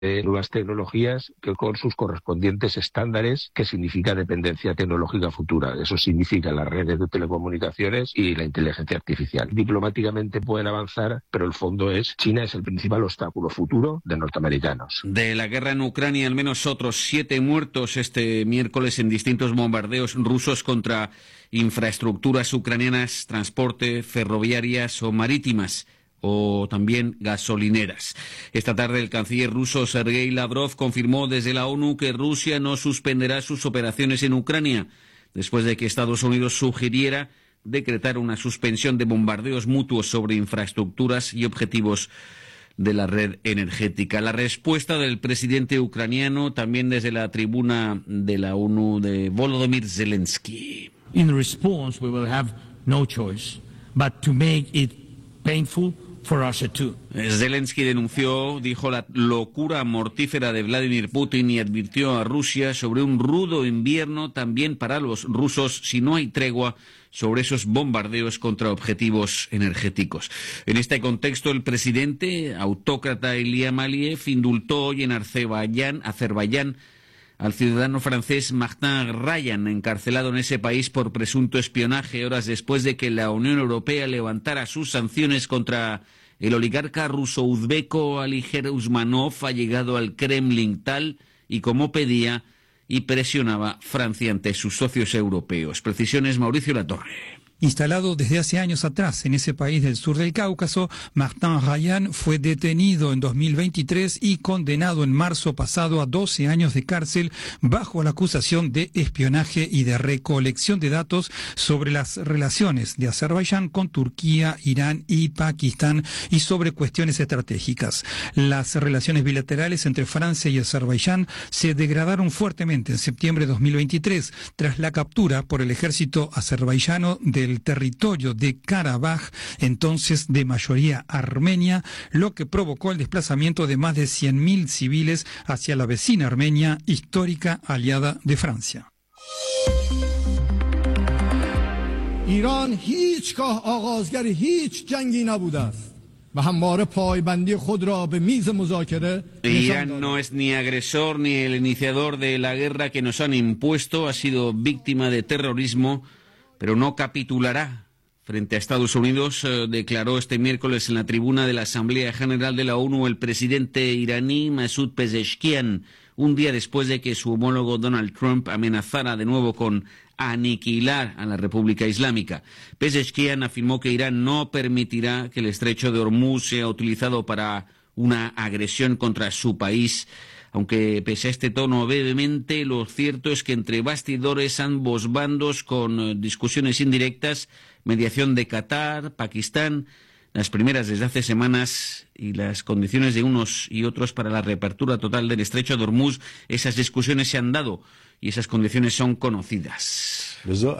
nuevas tecnologías que con sus correspondientes estándares, que significa dependencia tecnológica futura. Eso significa las redes de telecomunicaciones y la inteligencia artificial. Diplomáticamente pueden avanzar, pero el fondo es China es el principal obstáculo futuro de norteamericanos. De la guerra en Ucrania, al menos otros 7 muertos este miércoles en distintos bombardeos rusos contra infraestructuras ucranianas, transporte, ferroviarias o marítimas, o también gasolineras. Esta tarde el canciller ruso Sergei Lavrov confirmó desde la ONU que Rusia no suspenderá sus operaciones en Ucrania, después de que Estados Unidos sugiriera decretar una suspensión de bombardeos mutuos sobre infraestructuras y objetivos de la red energética. La respuesta del presidente ucraniano, también desde la tribuna de la ONU, de Volodymyr Zelensky. In response, we will have no choice but to make it painful for Russia too. Zelensky dijo la locura mortífera de Vladimir Putin y advirtió a Rusia sobre un rudo invierno también para los rusos si no hay tregua sobre esos bombardeos contra objetivos energéticos. En este contexto, el presidente autócrata Ilham Aliyev indultó hoy en Azerbaiyán al ciudadano francés Martin Ryan, encarcelado en ese país por presunto espionaje, horas después de que la Unión Europea levantara sus sanciones contra el oligarca ruso-uzbeco Alijer Usmanov, ha llegado al Kremlin tal y como pedía y presionaba Francia ante sus socios europeos. Precisiones, Mauricio Latorre. Instalado desde hace años atrás en ese país del sur del Cáucaso, Martin Ryan fue detenido en 2023 y condenado en marzo pasado a 12 años de cárcel bajo la acusación de espionaje y de recolección de datos sobre las relaciones de Azerbaiyán con Turquía, Irán y Pakistán y sobre cuestiones estratégicas. Las relaciones bilaterales entre Francia y Azerbaiyán se degradaron fuertemente en septiembre de 2023 tras la captura por el ejército azerbaiyano del territorio de Karabaj, entonces de mayoría armenia, lo que provocó el desplazamiento de más de 100.000 civiles hacia la vecina Armenia, histórica aliada de Francia. ایران هیچگاه آغازگر هیچ جنگی نبوده است. Irán no es ni agresor ni el iniciador de la guerra que nos han impuesto, ha sido víctima de terrorismo, pero no capitulará frente a Estados Unidos, declaró este miércoles en la tribuna de la Asamblea General de la ONU el presidente iraní Masoud Pezeshkian, un día después de que su homólogo Donald Trump amenazara de nuevo con aniquilar a la República Islámica. Pezeshkian afirmó que Irán no permitirá que el estrecho de Hormuz sea utilizado para una agresión contra su país. Aunque pese a este tono vehemente, lo cierto es que entre bastidores ambos bandos, con discusiones indirectas, mediación de Qatar, Pakistán, las primeras desde hace semanas, y las condiciones de unos y otros para la reapertura total del estrecho de Hormuz, esas discusiones se han dado y esas condiciones son conocidas.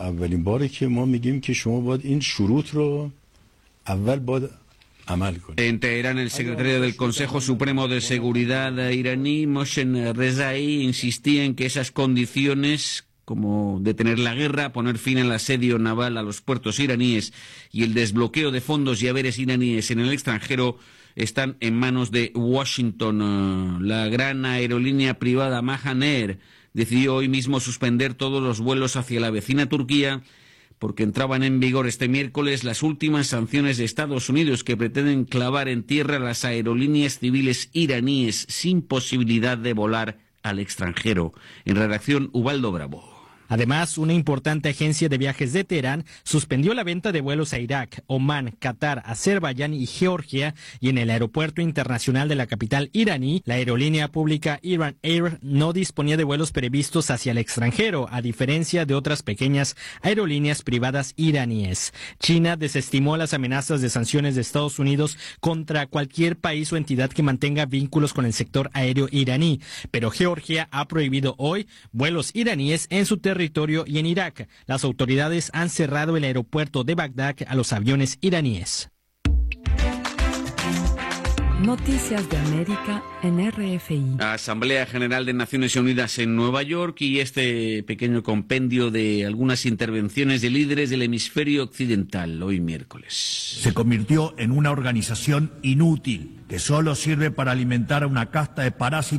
En Teherán, el secretario del Consejo Supremo de Seguridad iraní, Mohsen Rezai, insistía en que esas condiciones, como detener la guerra, poner fin al asedio naval a los puertos iraníes y el desbloqueo de fondos y haberes iraníes en el extranjero, están en manos de Washington. La gran aerolínea privada Mahan Air decidió hoy mismo suspender todos los vuelos hacia la vecina Turquía porque entraban en vigor este miércoles las últimas sanciones de Estados Unidos que pretenden clavar en tierra las aerolíneas civiles iraníes sin posibilidad de volar al extranjero. En redacción, Ubaldo Bravo. Además, una importante agencia de viajes de Teherán suspendió la venta de vuelos a Irak, Omán, Qatar, Azerbaiyán y Georgia, y en el aeropuerto internacional de la capital iraní, la aerolínea pública Iran Air no disponía de vuelos previstos hacia el extranjero, a diferencia de otras pequeñas aerolíneas privadas iraníes. China desestimó las amenazas de sanciones de Estados Unidos contra cualquier país o entidad que mantenga vínculos con el sector aéreo iraní, pero Georgia ha prohibido hoy vuelos iraníes en su territorio y en Irak. Las autoridades han cerrado el aeropuerto de Bagdad a los aviones iraníes. Noticias de América en RFI. Asamblea General de Naciones Unidas en Nueva York y este pequeño compendio de algunas intervenciones de líderes del hemisferio occidental hoy miércoles. Se convirtió en una organización inútil que solo sirve para alimentar a una casta de parásitos